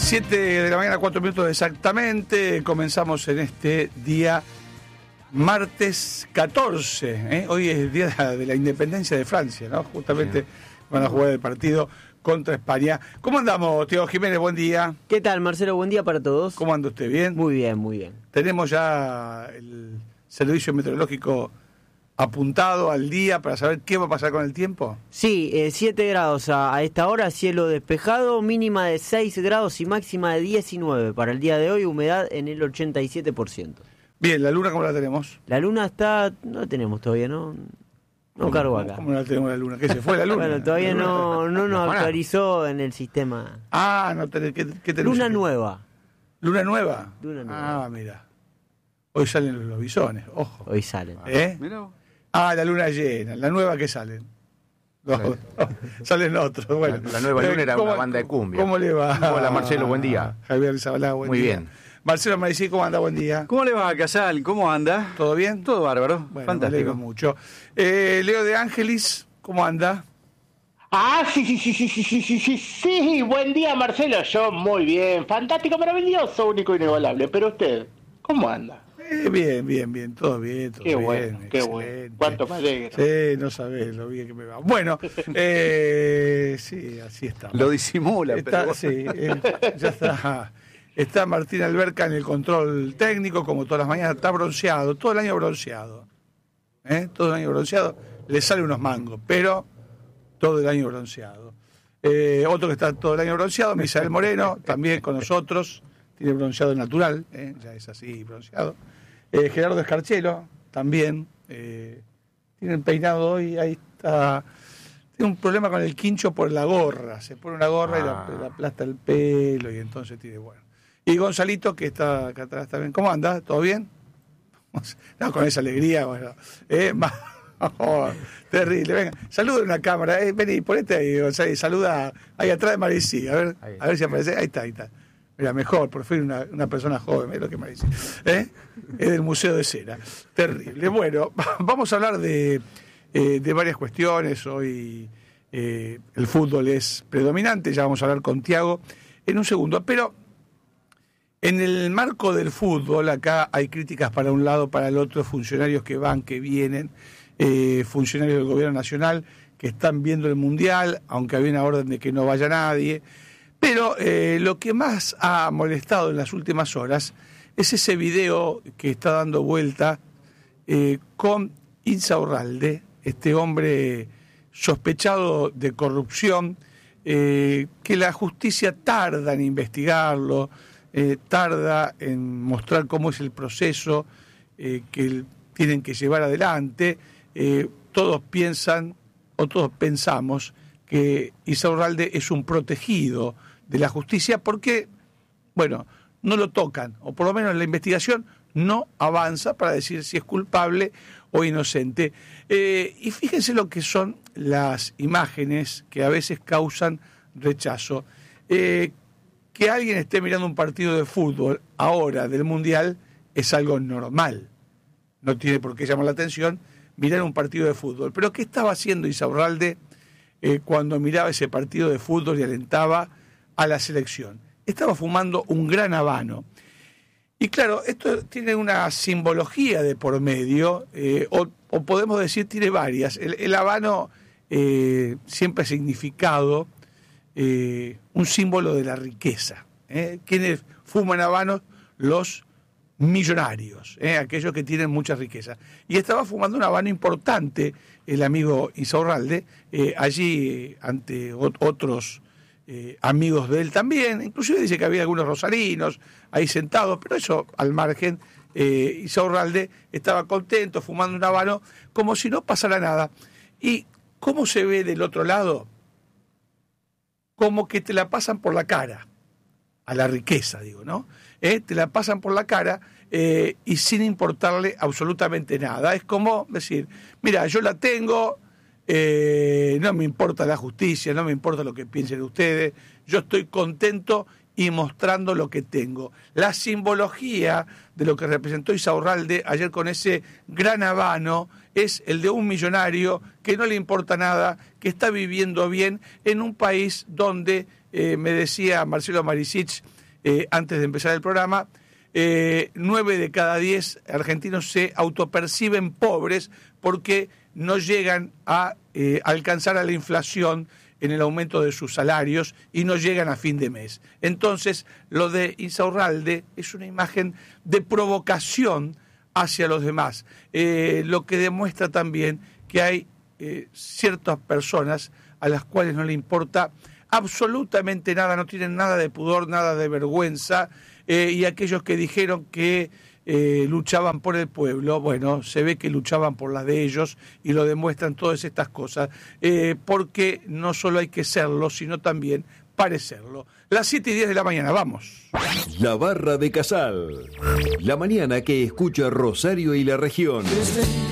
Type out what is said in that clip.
7 de la mañana, 4 minutos exactamente. Comenzamos en este día martes 14. Hoy es el día de la independencia de Francia, ¿no? Justamente van a jugar el partido contra España. ¿Cómo andamos, Thiago Jiménez? Buen día. ¿Qué tal, Marcelo? Buen día para todos. ¿Cómo anda usted? ¿Bien? Muy bien, muy bien. Tenemos ya el servicio meteorológico apuntado al día para saber qué va a pasar con el tiempo. Sí, 7 grados a esta hora, cielo despejado, mínima de 6 grados y máxima de 19 para el día de hoy, humedad en el 87%. Bien, ¿la luna cómo la tenemos? La luna está, no la tenemos todavía, ¿no? No cargo acá. ¿Cómo no la tenemos la luna? ¿Qué se fue la luna? Bueno, todavía no nos actualizó en el sistema. Ah, no tenés, ¿qué tenés? Luna nueva. ¿Luna nueva? Luna nueva. Ah, mira. Hoy salen los lobisones, ojo. Hoy salen. Mirá. Ah, la luna llena, la nueva que salen. No, salen otros. Bueno, la nueva luna era una banda de cumbia. ¿Cómo le va? Hola, Marcelo, buen día. Javier Zabalá, buen Muy día. bien. Marcelo Maricí, ¿cómo anda? Buen día. ¿Cómo le va, Casal? ¿Cómo anda? ¿Todo bien? Todo bárbaro, Bueno, fantástico. me alegro mucho. Leo de Ángelis, ¿cómo anda? Sí, buen día, Marcelo. Yo muy bien, fantástico, maravilloso, único, inigualable. Pero usted, ¿cómo anda? Bien, todo bien. Todo Qué bien, bueno, qué excelente. bueno. Cuánto me alegra. Sí, no sabés lo bien que me va. Bueno, sí, así está. Lo disimula, Está, pero... sí, ya está. Está Martín Alberca en el control técnico, como todas las mañanas, está bronceado, todo el año bronceado. Todo el año bronceado, le sale unos mangos, pero todo el año bronceado. Otro que está todo el año bronceado, Misael Moreno, también con nosotros, tiene bronceado natural, ya es así, bronceado. Gerardo Escarchelo, también, tiene el peinado hoy, ahí está. Tiene un problema con el quincho por la gorra, se pone una gorra y le aplasta el pelo y entonces tiene, bueno. Y Gonzalito, que está acá atrás también. ¿Cómo anda? ¿Todo bien? No, con esa alegría, bueno. Terrible, venga. Saluda en una cámara. Vení, ponete ahí, Gonzalo, saluda ahí atrás de Maricí. A ver si aparece. Ahí está. Mira, mejor, por fin una persona joven, es lo que Maricí. Es del Museo de Cera. Terrible. Bueno, vamos a hablar de varias cuestiones. Hoy el fútbol es predominante. Ya vamos a hablar con Thiago en un segundo. Pero en el marco del fútbol, acá hay críticas para un lado, para el otro, funcionarios que van, que vienen, funcionarios del gobierno nacional que están viendo el Mundial, aunque había una orden de que no vaya nadie. Pero lo que más ha molestado en las últimas horas es ese video que está dando vuelta con Insaurralde, este hombre sospechado de corrupción, que la justicia tarda en investigarlo, tarda en mostrar cómo es el proceso que tienen que llevar adelante. Todos piensan, o todos pensamos, que Insaurralde es un protegido de la justicia porque, bueno, no lo tocan, o por lo menos la investigación no avanza para decir si es culpable o inocente. Y fíjense lo que son las imágenes que a veces causan rechazo. Que alguien esté mirando un partido de fútbol ahora del Mundial es algo normal. No tiene por qué llamar la atención mirar un partido de fútbol. Pero ¿qué estaba haciendo Insaurralde cuando miraba ese partido de fútbol y alentaba a la selección? Estaba fumando un gran habano. Y claro, esto tiene una simbología de por medio, o podemos decir tiene varias. El habano siempre ha significado un símbolo de la riqueza. ¿Quiénes fuman habanos? Los millonarios, aquellos que tienen mucha riqueza. Y estaba fumando un habano importante el amigo Insaurralde, allí ante otros amigos de él también. Inclusive dice que había algunos rosarinos ahí sentados, pero eso al margen. Insaurralde estaba contento fumando un habano como si no pasara nada. ¿Y cómo se ve del otro lado? Como que te la pasan por la cara, a la riqueza, digo, ¿no? Te la pasan por la cara y sin importarle absolutamente nada. Es como decir, mira, yo la tengo, no me importa la justicia, no me importa lo que piensen ustedes, yo estoy contento y mostrando lo que tengo. La simbología de lo que representó Insaurralde ayer con ese gran habano es el de un millonario que no le importa nada, que está viviendo bien en un país donde me decía Marcelo Maricich antes de empezar el programa, 9 de cada 10 argentinos se autoperciben pobres porque no llegan a alcanzar a la inflación en el aumento de sus salarios y no llegan a fin de mes. Entonces, lo de Insaurralde es una imagen de provocación hacia los demás, lo que demuestra también que hay ciertas personas a las cuales no le importa absolutamente nada, no tienen nada de pudor, nada de vergüenza, y aquellos que dijeron que luchaban por el pueblo, bueno, se ve que luchaban por la de ellos y lo demuestran todas estas cosas, porque no solo hay que serlo, sino también parecerlo. Las 7:10 de la mañana, vamos. La Barra de Casal. La mañana que escucha Rosario y la región.